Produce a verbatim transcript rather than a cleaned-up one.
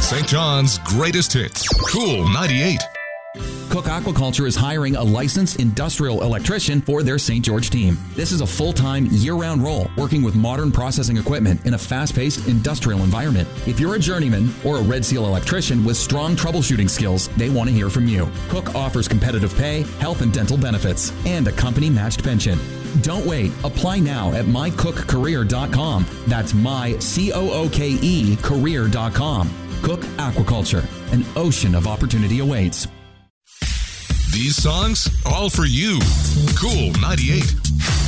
Saint John's greatest hits. Cool ninety-eight. Cook Aquaculture is hiring a licensed industrial electrician for their Saint George team. This is a full-time, year-round role, working with modern processing equipment in a fast-paced industrial environment. If you're a journeyman or a Red Seal electrician with strong troubleshooting skills, they want to hear from you. Cook offers competitive pay, health and dental benefits, and a company-matched pension. Don't wait. Apply now at my cook career dot com. That's my, C O O K E, career dot com. Cook Aquaculture. An ocean of opportunity awaits. These songs, all for you. Cool ninety-eight.